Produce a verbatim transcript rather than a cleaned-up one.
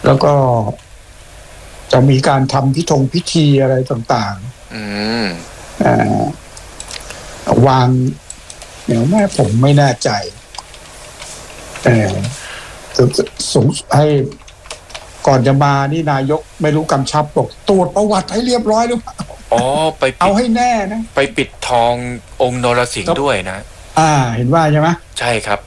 แล้วก็จะมีการทำพิธงพิธีอะไรต่างๆอืมวางเดี๋ยวแม่ผมไม่แน่ใจเออสงให้ก่อนจะมานี่นายกไม่รู้กำชับบอกตรวจประวัติให้เรียบร้อยหรือเปล่าอ๋อไปเอาให้แน่นะไปปิดทององค์นรสิงห์ด้วยนะอ่าเห็นว่าใช่ไหมใช่ครับ